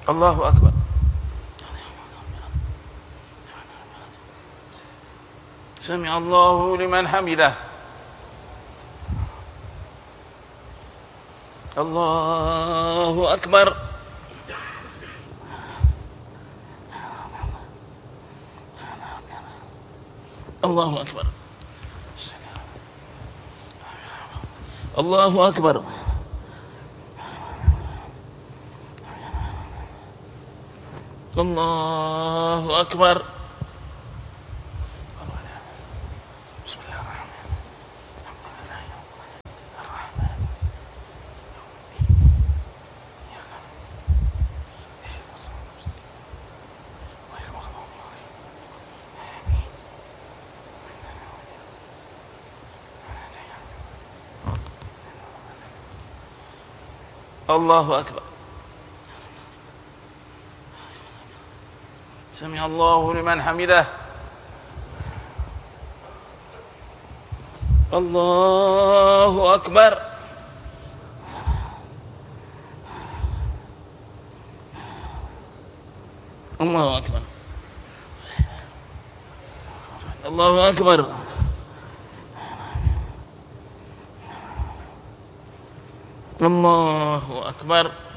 Allahu Akbar. Sami Allahu liman hamidah. Allahu Akbar. Allahu Akbar. Allahu Akbar. Allahu Akbar. Allahu Akbar. Sami Allahu liman hamidah. Allahu Akbar. Allahu Akbar. Allahu Akbar. Allahu Akbar.